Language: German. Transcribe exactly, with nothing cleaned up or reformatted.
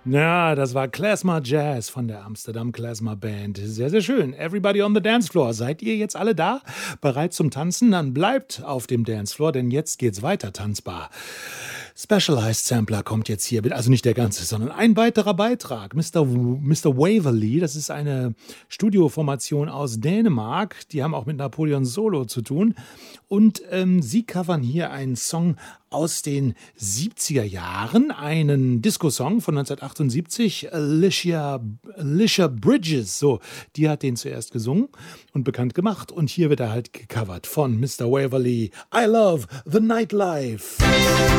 Ja, das war Klezmer Jazz von der Amsterdam Klezmer Band. Sehr, sehr schön. Everybody on the dance floor. Seid ihr jetzt alle da? Bereit zum Tanzen? Dann bleibt auf dem Dancefloor, denn jetzt geht's weiter tanzbar. Specialized Sampler kommt jetzt hier, also nicht der ganze, sondern ein weiterer Beitrag. Mister W- Mister Waverly, das ist eine Studioformation aus Dänemark. Die haben auch mit Napoleon Solo zu tun. Und ähm, sie covern hier einen Song aus den siebziger Jahren, einen Disco-Song von neunzehnhundertachtundsiebzig, Alicia, Alicia Bridges, so, die hat den zuerst gesungen und bekannt gemacht. Und hier wird er halt gecovert von Mister Waverly. I love the nightlife.